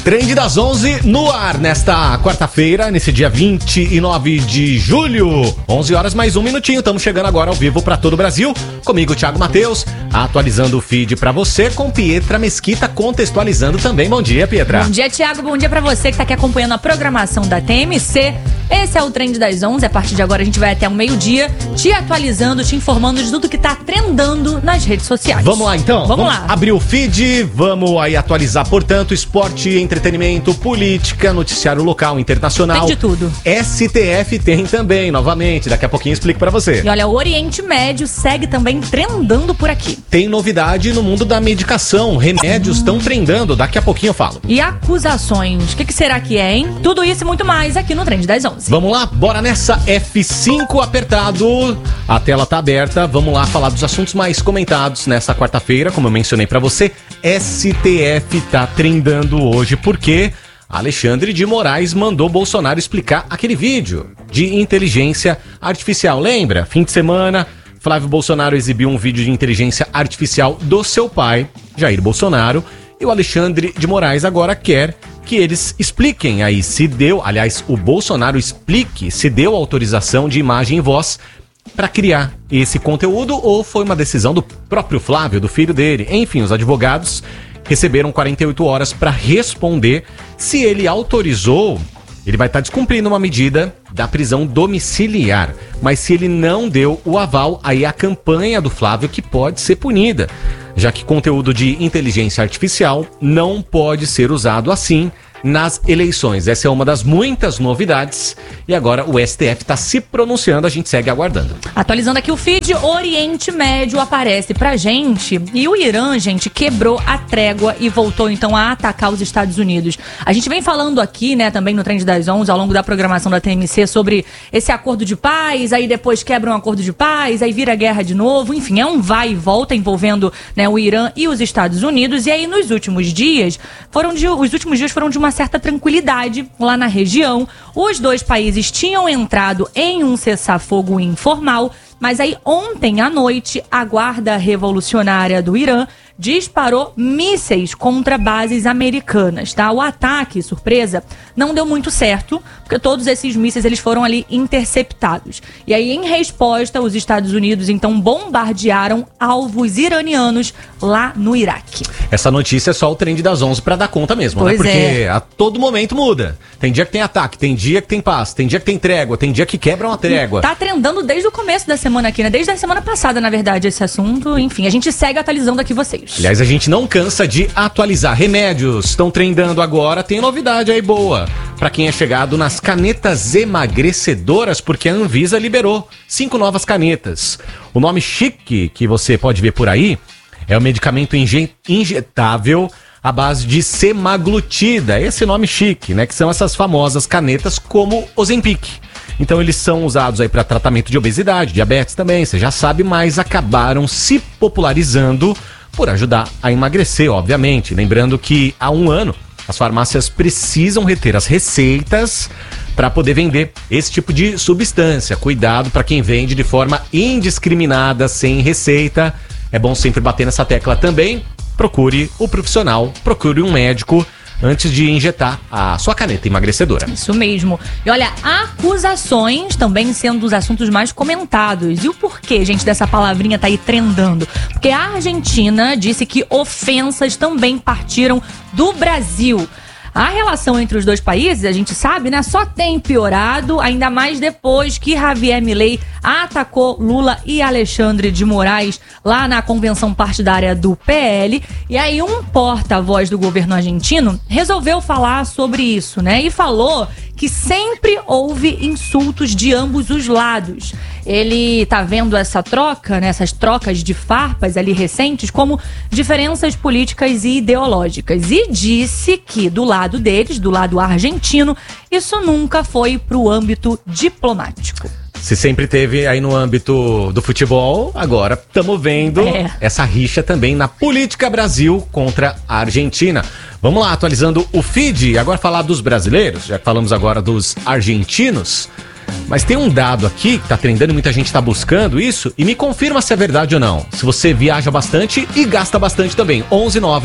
Trend das 11 no ar nesta quarta-feira, nesse dia 29 de julho. 11 horas mais um minutinho. Estamos chegando agora ao vivo para todo o Brasil. Comigo, Thiago Matheus, atualizando o feed para você, com Pietra Mesquita contextualizando também. Bom dia, Pietra. Bom dia, Thiago. Bom dia para você que tá aqui acompanhando a programação da TMC. Esse é o Trend das 11. A partir de agora a gente vai até o meio-dia te atualizando, te informando de tudo que tá trendando nas redes sociais. Vamos lá, então? Vamos lá. Abrir o feed, vamos aí atualizar, portanto, esporte, entretenimento, política, noticiário local, internacional. Tem de tudo. STF tem também, novamente. Daqui a pouquinho eu explico pra você. E olha, o Oriente Médio segue também trendando por aqui. Tem novidade no mundo da medicação. Remédios estão trendando. Daqui a pouquinho eu falo. E acusações. O que será que é, hein? Tudo isso e muito mais aqui no Trend das 11. Vamos lá? Bora nessa. F5 apertado. A tela tá aberta. Vamos lá falar dos assuntos mais comentados nessa quarta-feira. Como eu mencionei pra você, STF tá trendando hoje porque Alexandre de Moraes mandou Bolsonaro explicar aquele vídeo de inteligência artificial. Lembra? Fim de semana, Flávio Bolsonaro exibiu um vídeo de inteligência artificial do seu pai, Jair Bolsonaro, e o Alexandre de Moraes agora quer que eles expliquem aí se deu, aliás, o Bolsonaro explique se deu autorização de imagem e voz para criar esse conteúdo ou foi uma decisão do próprio Flávio, do filho dele. Enfim, os advogados receberam 48 horas para responder. Se ele autorizou, ele vai estar descumprindo uma medida da prisão domiciliar. Mas se ele não deu o aval, aí é a campanha do Flávio que pode ser punida, já que conteúdo de inteligência artificial não pode ser usado assim nas eleições. Essa é uma das muitas novidades e agora o STF está se pronunciando, a gente segue aguardando. Atualizando aqui o feed, Oriente Médio aparece pra gente e o Irã, gente, quebrou a trégua e voltou então a atacar os Estados Unidos. A gente vem falando aqui, né, também no Trend das 11, ao longo da programação da TMC, sobre esse acordo de paz, aí depois quebra um acordo de paz, aí vira guerra de novo, enfim, é um vai e volta envolvendo, né, o Irã e os Estados Unidos. E aí nos últimos dias foram de uma certa tranquilidade lá na região. Os dois países tinham entrado em um cessar-fogo informal, mas aí ontem à noite a Guarda Revolucionária do Irã disparou mísseis contra bases americanas, tá? O ataque, surpresa, não deu muito certo, porque todos esses mísseis eles foram ali interceptados. E aí, em resposta, os Estados Unidos, então, bombardearam alvos iranianos lá no Iraque. Essa notícia é só o Trend das 11 pra dar conta mesmo, pois né? Porque é. A todo momento muda. Tem dia que tem ataque, tem dia que tem paz, tem dia que tem trégua, tem dia que quebra uma trégua. Tá trendando desde o começo da semana aqui, né? Desde a semana passada, na verdade, esse assunto. Enfim, a gente segue atualizando aqui vocês. Aliás, a gente não cansa de atualizar. Remédios estão trendando agora. Tem novidade aí boa para quem é chegado nas canetas emagrecedoras, porque a Anvisa liberou 5 novas canetas. O nome chique que você pode ver por aí é o medicamento injetável à base de semaglutida. Esse nome chique, né? Que são essas famosas canetas como Ozempic. Então eles são usados aí para tratamento de obesidade, diabetes também, você já sabe, mas acabaram se popularizando por ajudar a emagrecer, obviamente. Lembrando que há um ano as farmácias precisam reter as receitas para poder vender esse tipo de substância. Cuidado para quem vende de forma indiscriminada, sem receita. É bom sempre bater nessa tecla também. Procure o profissional, procure um médico antes de injetar a sua caneta emagrecedora. Isso mesmo. E olha, acusações também sendo os assuntos mais comentados. E o porquê, gente, dessa palavrinha tá aí trendando? Porque a Argentina disse que ofensas também partiram do Brasil. A relação entre os dois países, a gente sabe, né, só tem piorado, ainda mais depois que Javier Milei atacou Lula e Alexandre de Moraes lá na convenção partidária do PL. E aí um porta-voz do governo argentino resolveu falar sobre isso, né, e falou que sempre houve insultos de ambos os lados. Ele tá vendo essa troca, né, essas trocas de farpas ali recentes como diferenças políticas e ideológicas. E disse que do lado deles, do lado argentino, isso nunca foi pro âmbito diplomático. Se sempre teve aí no âmbito do futebol, agora estamos vendo essa rixa também na política Brasil contra a Argentina. Vamos lá, atualizando o feed, agora falar dos brasileiros, já que falamos agora dos argentinos. Mas tem um dado aqui que tá trendando, muita gente tá buscando isso, e me confirma se é verdade ou não. Se você viaja bastante e gasta bastante também. 11 9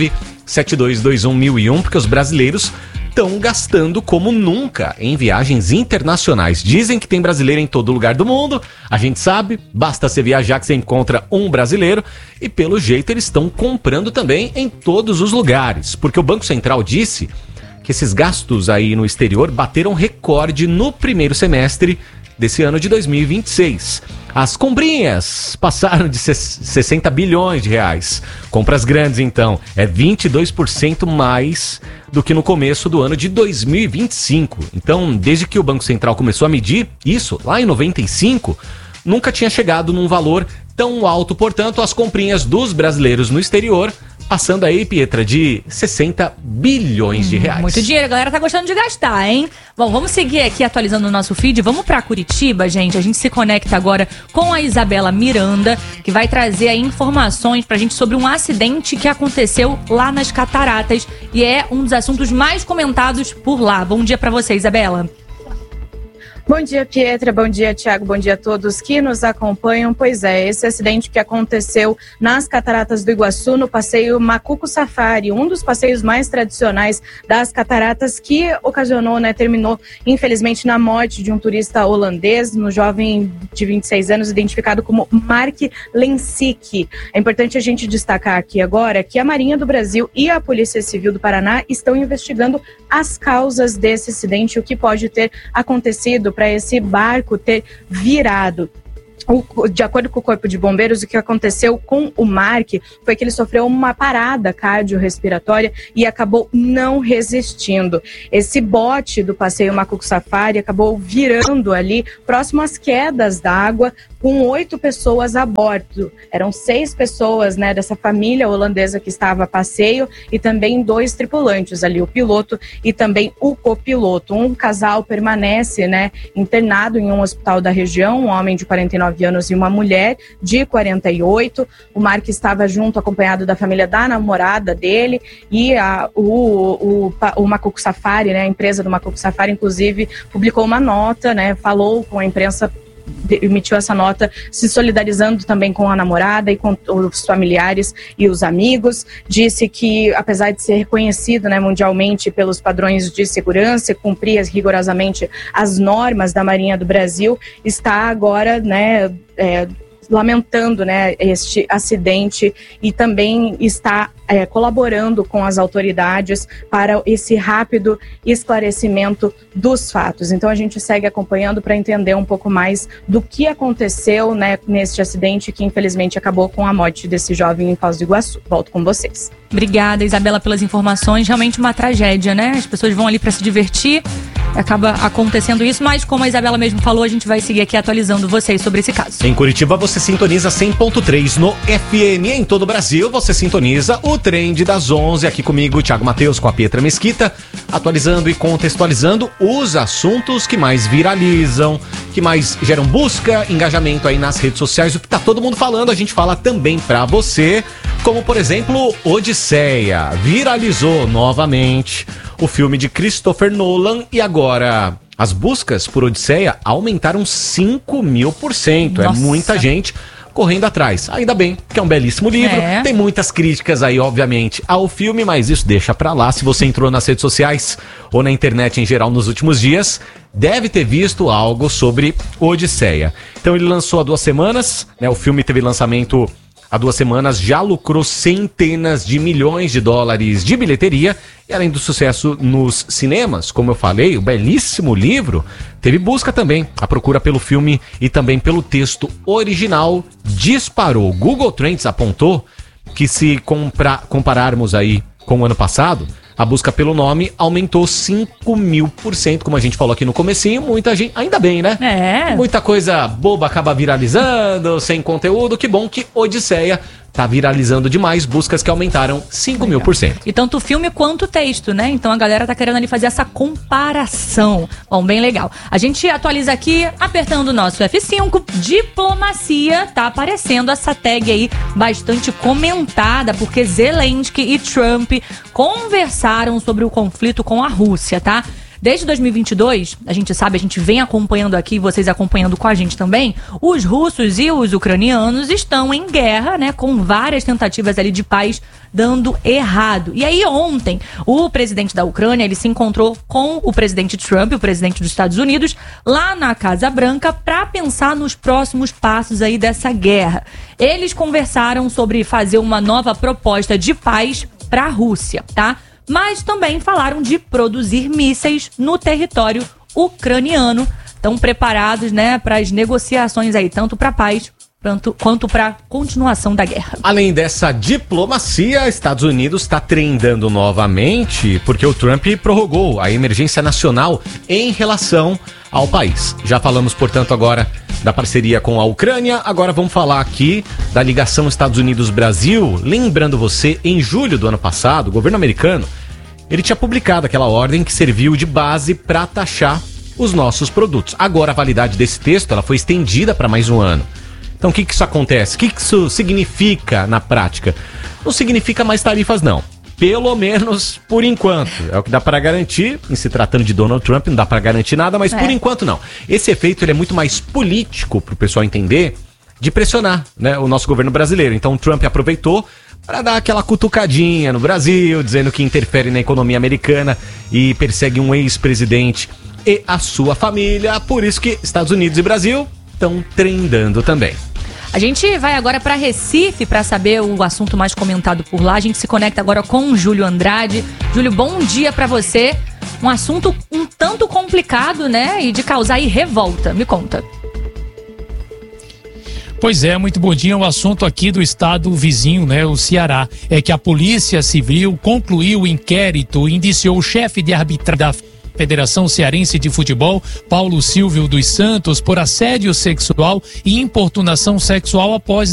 72211001, porque os brasileiros estão gastando como nunca em viagens internacionais. Dizem que tem brasileiro em todo lugar do mundo, a gente sabe, basta você viajar que você encontra um brasileiro, e pelo jeito eles estão comprando também em todos os lugares, porque o Banco Central disse que esses gastos aí no exterior bateram recorde no primeiro semestre desse ano de 2026. As comprinhas passaram de 60 bilhões de reais. Compras grandes, então, é 22% mais do que no começo do ano de 2025. Então, desde que o Banco Central começou a medir isso, lá em 95, nunca tinha chegado num valor tão alto. Portanto, as comprinhas dos brasileiros no exterior passando aí, Pietra, de 60 bilhões de reais. Muito dinheiro, a galera tá gostando de gastar, hein? Bom, vamos seguir aqui atualizando o nosso feed. Vamos pra Curitiba, gente. A gente se conecta agora com a Isabela Miranda, que vai trazer aí informações pra gente sobre um acidente que aconteceu lá nas Cataratas e é um dos assuntos mais comentados por lá. Bom dia pra você, Isabela. Bom dia, Pietra. Bom dia, Thiago. Bom dia a todos que nos acompanham. Pois é, esse acidente que aconteceu nas Cataratas do Iguaçu, no passeio Macuco Safari, um dos passeios mais tradicionais das Cataratas, que ocasionou, terminou, infelizmente, na morte de um turista holandês, no jovem de 26 anos, identificado como Mark Lensik. É importante a gente destacar aqui agora que a Marinha do Brasil e a Polícia Civil do Paraná estão investigando as causas desse acidente, o que pode ter acontecido para esse barco ter virado. De acordo com o Corpo de Bombeiros, o que aconteceu com o Mark foi que ele sofreu uma parada cardiorrespiratória e acabou não resistindo. Esse bote do passeio Macuco Safari acabou virando ali próximo às quedas d'água, com 8 pessoas a bordo. Eram 6 pessoas, dessa família holandesa que estava a passeio e também 2 tripulantes ali, o piloto e também o copiloto. Um casal permanece, internado em um hospital da região, um homem de 49 anos e uma mulher de 48. O Mark estava junto, acompanhado da família da namorada dele, e o Macuco Safari, a empresa do Macuco Safari, inclusive, publicou uma nota, falou com a imprensa, emitiu essa nota se solidarizando também com a namorada e com os familiares e os amigos. Disse que, apesar de ser reconhecido mundialmente pelos padrões de segurança, cumprir rigorosamente as normas da Marinha do Brasil, está agora lamentando este acidente e também está colaborando com as autoridades para esse rápido esclarecimento dos fatos. Então a gente segue acompanhando para entender um pouco mais do que aconteceu neste acidente que infelizmente acabou com a morte desse jovem em Foz do Iguaçu. Volto com vocês. Obrigada, Isabela, pelas informações. Realmente uma tragédia, As pessoas vão ali para se divertir, acaba acontecendo isso, mas como a Isabela mesmo falou, a gente vai seguir aqui atualizando vocês sobre esse caso. Em Curitiba você sintoniza 100.3 no FM. Em todo o Brasil você sintoniza o Trend das 11, aqui comigo, Thiago Matheus, com a Pietra Mesquita, atualizando e contextualizando os assuntos que mais viralizam, que mais geram busca, engajamento aí nas redes sociais, o que tá todo mundo falando, a gente fala também pra você, como por exemplo, Odisseia, viralizou novamente o filme de Christopher Nolan e agora as buscas por Odisseia aumentaram 5.000%, é muita gente correndo atrás. Ainda bem que é um belíssimo livro. Tem muitas críticas aí, obviamente, ao filme, mas isso deixa pra lá. Se você entrou nas redes sociais ou na internet em geral nos últimos dias, deve ter visto algo sobre Odisseia. Então ele lançou há 2 semanas, o filme teve lançamento há 2 semanas, já lucrou centenas de milhões de dólares de bilheteria e além do sucesso nos cinemas, como eu falei, o belíssimo livro teve busca também. A procura pelo filme e também pelo texto original disparou. Google Trends apontou que se compararmos aí com o ano passado, a busca pelo nome aumentou 5.000%, como a gente falou aqui no comecinho. Muita gente, ainda bem, muita coisa boba acaba viralizando, sem conteúdo. Que bom que Odisseia tá viralizando demais, buscas que aumentaram 5.000%. E tanto o filme quanto o texto, Então a galera tá querendo ali fazer essa comparação. Bom, bem legal. A gente atualiza aqui, apertando o nosso F5, diplomacia, tá aparecendo essa tag aí bastante comentada, porque Zelensky e Trump conversaram sobre o conflito com a Rússia, tá? Desde 2022, a gente vem acompanhando aqui, vocês acompanhando com a gente também, os russos e os ucranianos estão em guerra, né, com várias tentativas ali de paz dando errado. E aí ontem, o presidente da Ucrânia, ele se encontrou com o presidente Trump, o presidente dos Estados Unidos, lá na Casa Branca, para pensar nos próximos passos aí dessa guerra. Eles conversaram sobre fazer uma nova proposta de paz para a Rússia, tá? Mas também falaram de produzir mísseis no território ucraniano. Estão preparados, né, para as negociações aí, tanto para paz quanto para a continuação da guerra. Além dessa diplomacia, Estados Unidos está trendando novamente porque o Trump prorrogou a emergência nacional em relação ao país. Já falamos, portanto, agora da parceria com a Ucrânia. Agora vamos falar aqui da ligação Estados Unidos-Brasil. Lembrando você, em julho do ano passado, o governo americano, ele tinha publicado aquela ordem que serviu de base para taxar os nossos produtos. Agora a validade desse texto ela foi estendida para mais um ano. Então o que isso acontece? O que isso significa na prática? Não significa mais tarifas, não. Pelo menos por enquanto. É o que dá para garantir. Em se tratando de Donald Trump, não dá para garantir nada, mas por enquanto não. Esse efeito ele é muito mais político para o pessoal entender, de pressionar, né, o nosso governo brasileiro. Então o Trump aproveitou para dar aquela cutucadinha no Brasil, dizendo que interfere na economia americana e persegue um ex-presidente e a sua família. Por isso que Estados Unidos e Brasil estão trendando também. A gente vai agora para Recife para saber o assunto mais comentado por lá. A gente se conecta agora com o Júlio Andrade. Júlio, bom dia para você. Um assunto um tanto complicado, né? E de causar aí revolta. Me conta. Pois é, muito bom dia. O assunto aqui do estado vizinho, né, o Ceará, é que a Polícia Civil concluiu o inquérito e indiciou o chefe de arbitragem da Federação Cearense de Futebol, Paulo Silvio dos Santos, por assédio sexual e importunação sexual após